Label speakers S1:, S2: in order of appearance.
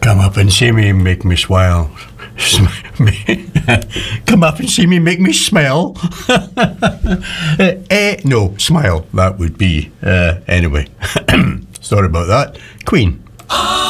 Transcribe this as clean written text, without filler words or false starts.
S1: Come up and see me, make me smile. Come up and see me, make me smile. No, smile. That would be anyway. Sorry about that. Queen.